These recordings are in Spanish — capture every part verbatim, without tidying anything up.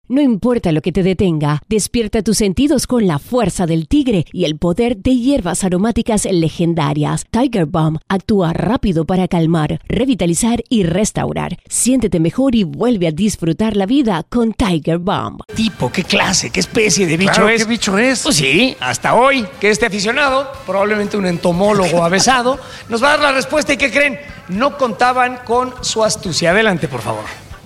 No importa lo que te detenga, despierta tus sentidos con la fuerza del tigre y el poder de hierbas aromáticas legendarias. Tiger Balm actúa rápido para calmar, revitalizar y restaurar. Siéntete mejor y vuelve a disfrutar la vida con Tiger Balm. Tipo, qué clase, qué especie de bicho Claro, es. ¿qué bicho es? Pues sí, hasta hoy, que este aficionado, probablemente un entomólogo avesado, nos va a dar la respuesta. ¿Y qué creen? No contaban con su astucia. Adelante, por favor.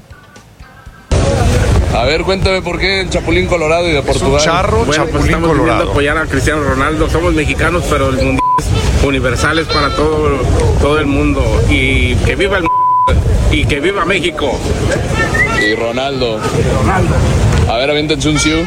A ver, cuéntame por qué el Chapulín Colorado y de Es Portugal. un charro, Bueno, Chapulín pues estamos Colorado. viniendo a apoyar a Cristiano Ronaldo. Somos mexicanos, pero el mundial es universal, es para todo, todo el mundo. Y que viva el y que viva México. Y Ronaldo. A ver, aviéntense un siu.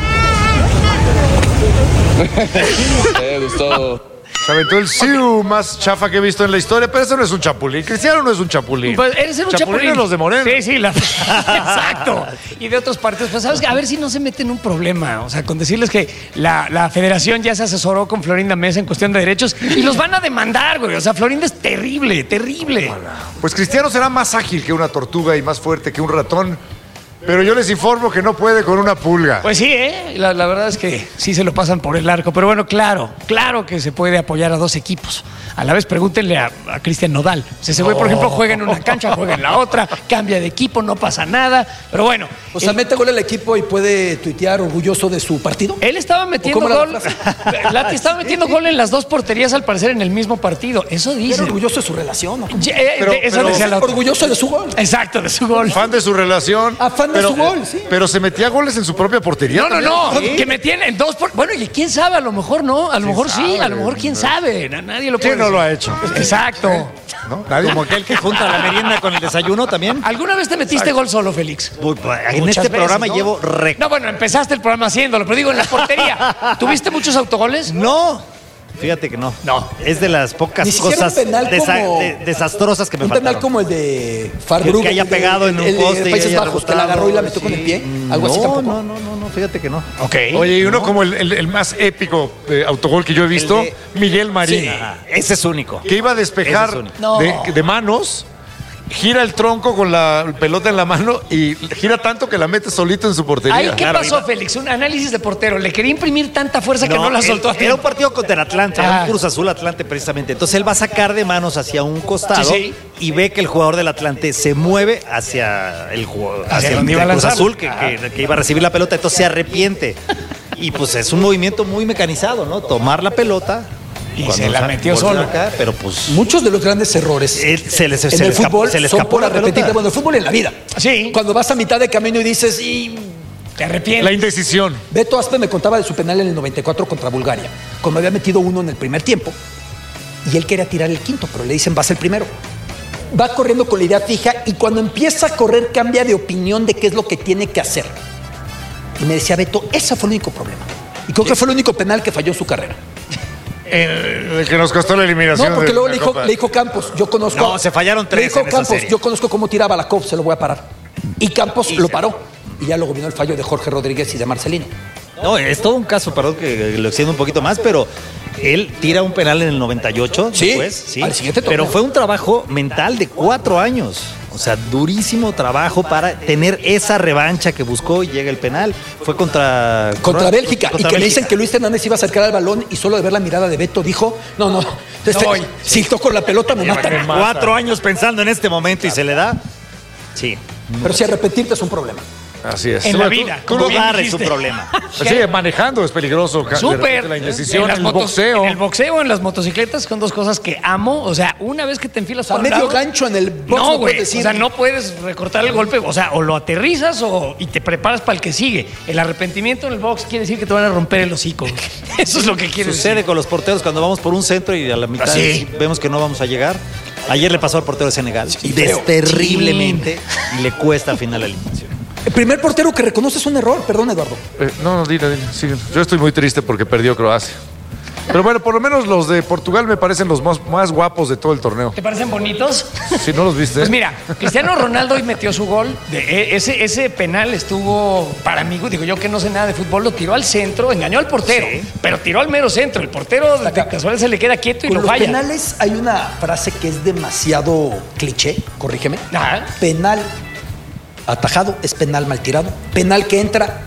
Eso es todo. Se aventó el siu más chafa que he visto en la historia, pero ese no es un chapulín. Cristiano no es un chapulín. Pues eres un chapulín. Chapulines los de Moreno. Sí, sí, la... exacto. Y de otros partidos. Pues sabes, a ver si no se mete en un problema. O sea, con decirles que la, la federación ya se asesoró con Florinda Mesa en cuestión de derechos y los van a demandar, güey. O sea, Florinda es terrible, terrible. Pues Cristiano será más ágil que una tortuga y más fuerte que un ratón, pero yo les informo que no puede con una pulga. Pues sí, ¿eh? La, la verdad es que sí se lo pasan por el arco. Pero bueno, claro, claro que se puede apoyar a dos equipos. A la vez pregúntenle a, a Cristian Nodal. Si ese güey, por ejemplo, juega en una cancha, juega en la otra, cambia de equipo, no pasa nada. Pero bueno. O sea, el, mete gol al equipo y puede tuitear orgulloso de su partido. Él estaba metiendo ¿Cómo era gol. la frase? Lati estaba metiendo gol en las dos porterías, al parecer, en el mismo partido. Eso dice. Era orgulloso de su relación, ¿no? Ye- eh, Pero- de- eso pero- decía la otra. Orgulloso de su gol. Exacto, de su gol. Fan de su relación. Ah, fan de pero, su gol, sí. Pero se metía goles en su propia portería. No, no, también. no, que me tienen dos por... Bueno, y quién sabe, a lo mejor no, a lo mejor sí, a lo mejor quién sabe, Na- nadie lo puede ¿Quién no decir. lo ha hecho? Exacto. ¿No? ¿Nadie? Como aquel que junta la merienda con el desayuno también. ¿Alguna vez te metiste gol solo, Félix? Uy, pues, en Muchas este veces, programa ¿no? llevo récord. No, bueno, empezaste el programa haciéndolo, pero digo, en la portería. ¿Tuviste muchos autogoles? No, fíjate que no. No. Es de las pocas Ni siquiera cosas un penal desa- como- de- desastrosas que me Un faltaron. penal como el de que, Farbrugge. que haya el de- pegado en un el de poste y Países haya Bajos, que la rebotado, agarró y la metió con el sí. pie. Algo así No, tampoco. no, no, no, no, fíjate que no. Ok. Oye, y uno como el, el- el más épico eh, autogol que yo he visto, El Miguel Marín, Sí. Ajá, ese es único. que iba a despejar Ese es único. No. de, de manos, gira el tronco con la pelota en la mano y gira tanto que la mete solito en su portería. Ahí, ¿qué Claro, pasó, iba- Félix? Un análisis de portero. Le quería imprimir tanta fuerza que no la él- soltó a Era tiempo. un partido contra el Atlante, Ah. era un Cruz Azul Atlante precisamente. Entonces él va a sacar de manos hacia un costado Sí, sí. y ve que el jugador del Atlante se mueve hacia el jugador, Hacia hacia, donde el iba a Cruz lanzarlo. Azul que, que- que iba a recibir la pelota, entonces se arrepiente. Y pues es un movimiento muy mecanizado, ¿no? Tomar la pelota. Y cuando se la sa- metió volver solo. acá, pero pues Muchos de los grandes errores Él se les- se en le el escapó- fútbol se le son escapó por la pelota. arrepentirte. Bueno, el fútbol en la vida. Sí. Cuando vas a mitad de camino y dices, y Te arrepientes. La indecisión. Beto Aspe me contaba de su penal en el noventa y cuatro contra Bulgaria, cuando había metido uno en el primer tiempo y él quería tirar el quinto, pero le dicen vas el primero. Va corriendo con la idea fija y cuando empieza a correr cambia de opinión de qué es lo que tiene que hacer. Y me decía Beto, ese fue el único problema. Y creo que fue el único penal que falló en su carrera. El, el que nos costó la eliminación. No, porque de luego la le dijo, Copa. le dijo Campos, yo conozco. No, se fallaron tres Le dijo en esa Campos, serie. yo conozco cómo tiraba la C O P, se lo voy a parar. Y Campos lo paró. Y ya luego vino el fallo de Jorge Rodríguez y de Marcelino. no, es todo un caso, perdón que lo extiendo un poquito más, pero él tira un penal en el noventa y ocho, Sí, después, sí, al siguiente pero torneo. fue un trabajo mental de cuatro años. O sea, durísimo trabajo para tener esa revancha que buscó y llega el penal. Fue contra... Contra Bélgica. Contra y que le Bélgica. dicen que Luis Hernández iba a acercar al balón y solo de ver la mirada de Beto dijo, no, no, este, voy. si toco la pelota me matan. Cuatro años pensando en este momento y se le da. Sí. Pero si arrepentirte es un problema. Así es. En Tú- la tú- vida. tú como lo- bien Dudar es un dijiste. problema. Sí, manejando es peligroso. ca- de Súper. repente La indecisión, En las el motos- boxeo. En el boxeo, en las motocicletas, son dos cosas que amo. O sea, una vez que te enfilas A por un medio lado- gancho en el box No, no güey. puedes decir. O sea, no puedes recortar el golpe. O sea, o lo aterrizas o, y te preparas para el que sigue. El arrepentimiento en el box quiere decir que te van a romper el hocico. Eso es lo que quiere Sucede decir. con los porteros cuando vamos por un centro y a la mitad Sí. vemos que no vamos a llegar. Ayer le pasó al portero de Senegal. Sí, feo. terriblemente y le cuesta al final la eliminación. El primer portero que reconoce es un error, perdón Eduardo. Eh, no, no, dile, dile. sigue. Yo estoy muy triste porque perdió Croacia. Pero bueno, por lo menos los de Portugal me parecen los más, más guapos de todo el torneo. ¿Te parecen bonitos? Si no los viste. Pues mira, Cristiano Ronaldo hoy metió su gol. De, e- ese, ese penal estuvo para mí, digo yo que no sé nada de fútbol, lo tiró al centro, engañó al portero, pero tiró al mero centro. El portero de casualidad se le queda quieto y Con lo los falla. penales hay una frase que es demasiado cliché, corrígeme. Ajá. Penal atajado es penal mal tirado. Penal que entra